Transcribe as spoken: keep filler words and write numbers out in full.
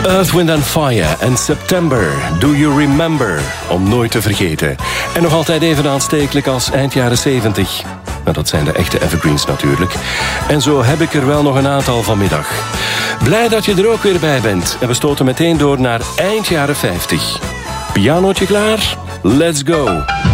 Earth, Wind and Fire en September, Do You Remember? Om nooit te vergeten. En nog altijd even aanstekelijk als eind jaren zeventig. Nou, dat zijn de echte evergreens natuurlijk. En zo heb ik er wel nog een aantal vanmiddag. Blij dat je er ook weer bij bent. En we stoten meteen door naar eind jaren vijftig. Pianootje klaar? Let's go!